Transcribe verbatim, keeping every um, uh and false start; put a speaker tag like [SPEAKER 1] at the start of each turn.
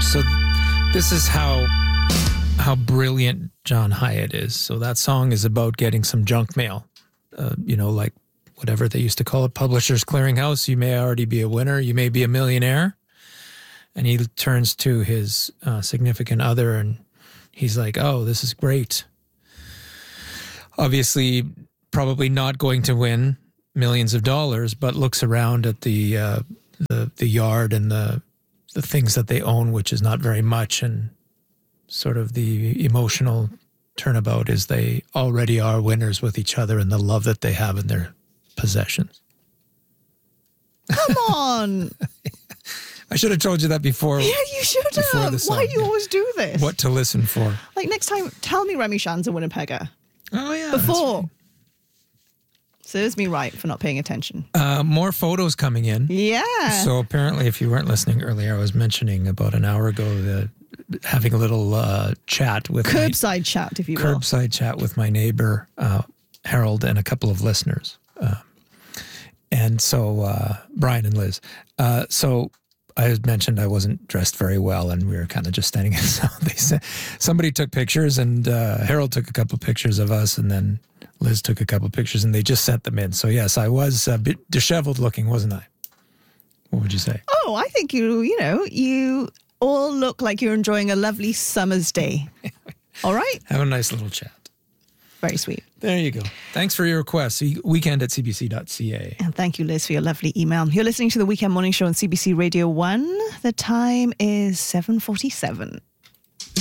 [SPEAKER 1] So this is how how brilliant John Hyatt is. So that song is about getting some junk mail, uh, you know, like whatever they used to call it, Publishers Clearinghouse. You may already be a winner. You may be a millionaire. And he turns to his uh, significant other and he's like, oh, this is great. Obviously, probably not going to win millions of dollars, but looks around at the uh, the the yard and the the things that they own, which is not very much, and sort of the emotional turnabout is they already are winners with each other and the love that they have in their possessions.
[SPEAKER 2] Come on.
[SPEAKER 1] I should have told you that before.
[SPEAKER 2] Yeah, you should have. Why do you always do this?
[SPEAKER 1] What to listen for.
[SPEAKER 2] Like next time, tell me Remy Shan's a Winnipegger.
[SPEAKER 1] Oh, yeah.
[SPEAKER 2] Before. Serves me right for not paying attention.
[SPEAKER 1] Uh, more photos coming in.
[SPEAKER 2] Yeah.
[SPEAKER 1] So apparently, if you weren't listening earlier, I was mentioning about an hour ago the having a little uh, chat with
[SPEAKER 2] curbside
[SPEAKER 1] my,
[SPEAKER 2] chat, if you will.
[SPEAKER 1] Curbside chat with my neighbor uh, Harold and a couple of listeners, um, and so uh, Brian and Liz. Uh, so I had mentioned I wasn't dressed very well, and we were kind of just standing. So they said somebody took pictures, and uh, Harold took a couple of pictures of us, and then Liz took a couple of pictures, and they just sent them in. So yes, I was a bit disheveled looking, wasn't I? What would you say?
[SPEAKER 2] Oh, I think you, you know, you all look like you're enjoying a lovely summer's day. All right?
[SPEAKER 1] Have a nice little chat.
[SPEAKER 2] Very sweet.
[SPEAKER 1] There you go. Thanks for your request. Weekend at c b c dot c a.
[SPEAKER 2] And thank you, Liz, for your lovely email. You're listening to the Weekend Morning Show on C B C Radio one. The time is seven forty-seven.